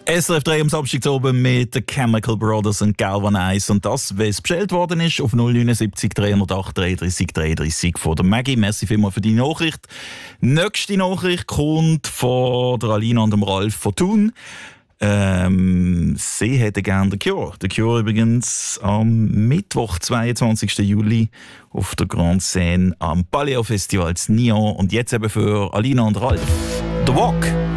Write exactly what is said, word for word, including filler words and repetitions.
S R F drei am Samstag oben mit den Chemical Brothers und Galvanize. Und das, wie es bestellt worden ist, auf null neun sieben drei null acht dreiunddreißig dreiunddreißig von der Maggie. Merci vielmals für die Nachricht. Nächste Nachricht kommt von der Alina und dem Ralf von Thun. Ähm, sie hätten gerne The Cure. The Cure übrigens am Mittwoch, zweiundzwanzigsten Juli auf der Grande Scène am Paleo Festival in Nyon. Und jetzt eben für Alina und Ralf. The Walk.